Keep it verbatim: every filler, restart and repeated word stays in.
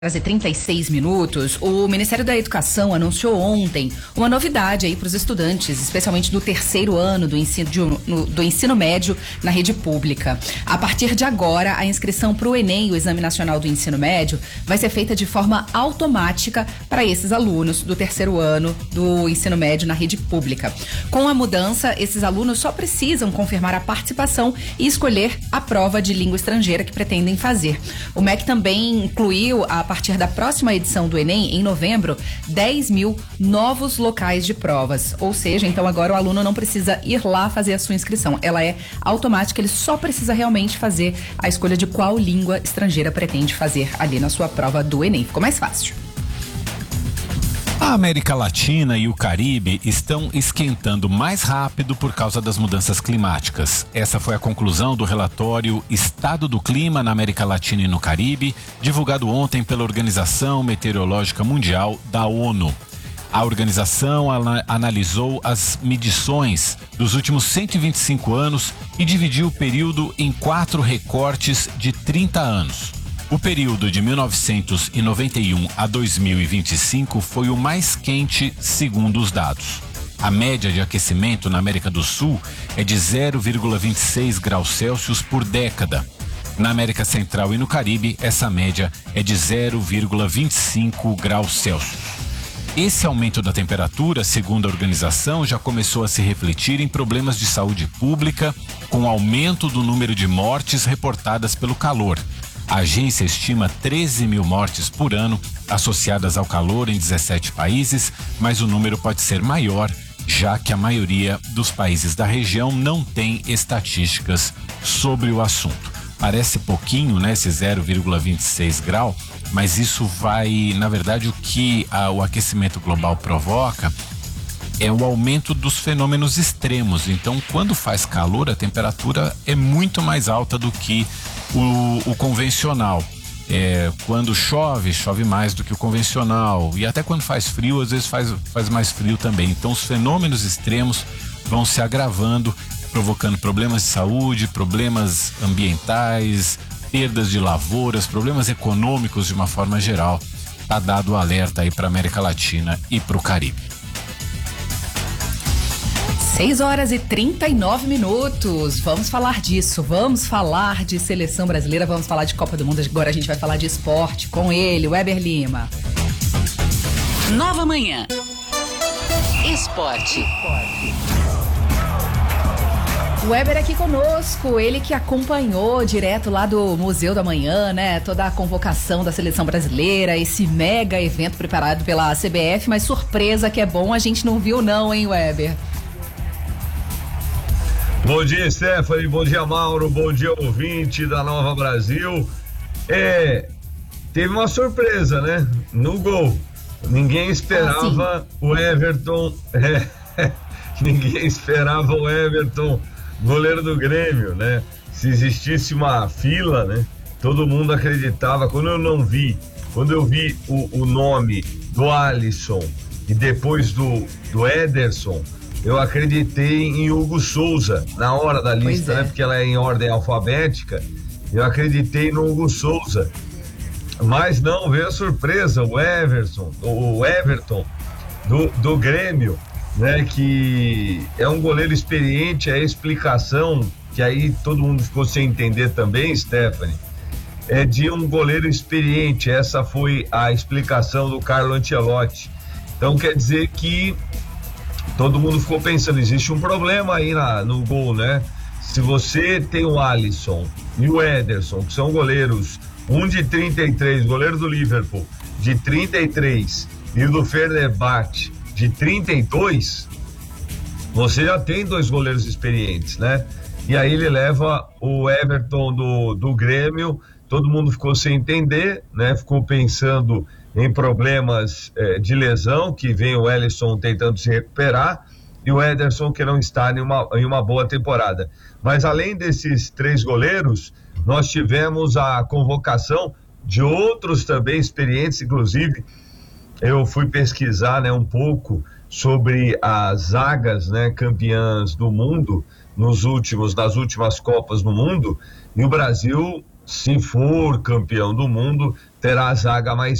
Trazer trinta e seis minutos, o Ministério da Educação anunciou ontem uma novidade aí para os estudantes, especialmente do terceiro ano do ensino, de, no, do ensino médio na rede pública. A partir de agora, a inscrição para o Enem, o Exame Nacional do Ensino Médio, vai ser feita de forma automática para esses alunos do terceiro ano do ensino médio na rede pública. Com a mudança, esses alunos só precisam confirmar a participação e escolher a prova de língua estrangeira que pretendem fazer. O M E C também incluiu a A partir da próxima edição do Enem, em novembro, dez mil novos locais de provas. Ou seja, então agora o aluno não precisa ir lá fazer a sua inscrição. Ela é automática, ele só precisa realmente fazer a escolha de qual língua estrangeira pretende fazer ali na sua prova do Enem. Ficou mais fácil. A América Latina e o Caribe estão esquentando mais rápido por causa das mudanças climáticas. Essa foi a conclusão do relatório Estado do Clima na América Latina e no Caribe, divulgado ontem pela Organização Meteorológica Mundial da ONU. A organização ana- analisou as medições dos últimos cento e vinte e cinco anos e dividiu o período em quatro recortes de trinta anos. O período de mil novecentos e noventa e um a dois mil e vinte e cinco foi o mais quente, segundo os dados. A média de aquecimento na América do Sul é de zero vírgula vinte e seis graus Celsius por década. Na América Central e no Caribe, essa média é de zero vírgula vinte e cinco graus Celsius. Esse aumento da temperatura, segundo a organização, já começou a se refletir em problemas de saúde pública, com aumento do número de mortes reportadas pelo calor. A agência estima treze mil mortes por ano associadas ao calor em dezessete países, mas o número pode ser maior, já que a maioria dos países da região não tem estatísticas sobre o assunto. Parece pouquinho, né, esse zero vírgula vinte e seis grau, mas isso vai, na verdade, o que a, o aquecimento global provoca é o aumento dos fenômenos extremos. Então, quando faz calor, a temperatura é muito mais alta do que o, o convencional. É, quando chove, chove mais do que o convencional. E até quando faz frio, às vezes faz, faz mais frio também. Então, os fenômenos extremos vão se agravando, provocando problemas de saúde, problemas ambientais, perdas de lavouras, problemas econômicos de uma forma geral. Tá dado o alerta aí para a América Latina e para o Caribe. seis horas e trinta e nove minutos. Vamos falar disso. Vamos falar de seleção brasileira. Vamos falar de Copa do Mundo. Agora a gente vai falar de esporte com ele, Weber Lima. Nova Manhã. Esporte. O Weber aqui conosco, ele que acompanhou direto lá do Museu da Manhã, né? Toda a convocação da seleção brasileira, esse mega evento preparado pela C B F, mas surpresa que é bom, a gente não viu não, hein, Weber? Bom dia, Stephanie, bom dia, Mauro, bom dia, ouvinte da Nova Brasil. É, teve uma surpresa, né? No gol. Ninguém esperava ah, o Everton, é, ninguém esperava o Everton, goleiro do Grêmio, né? Se existisse uma fila, né? Todo mundo acreditava. Quando eu não vi, quando eu vi o, o nome do Alisson e depois do, do Ederson, eu acreditei em Hugo Souza, na hora da lista, é. né? Porque ela é em ordem alfabética. Eu acreditei no Hugo Souza. Mas não, veio a surpresa, o Everson, o Everton do, do Grêmio, né? Que é um goleiro experiente, é a explicação, que aí todo mundo ficou sem entender também, Stephanie, é de um goleiro experiente. Essa foi a explicação do Carlo Ancelotti. Então quer dizer que todo mundo ficou pensando, existe um problema aí na, no gol, né? Se você tem o Alisson e o Ederson, que são goleiros, um de trinta e três, goleiro do Liverpool, de trinta e três, e o do Fenerbahçe, de trinta e dois, você já tem dois goleiros experientes, né? E aí ele leva o Everton do, do Grêmio, todo mundo ficou sem entender, né? Ficou pensando em problemas eh, de lesão, que vem o Alisson tentando se recuperar, e o Ederson que não está em uma, em uma boa temporada. Mas além desses três goleiros, nós tivemos a convocação de outros também experientes, inclusive eu fui pesquisar, né, um pouco sobre as zagas, né, campeãs do mundo nos últimos, nas últimas Copas do Mundo, e o Brasil, se for campeão do mundo, terá a zaga mais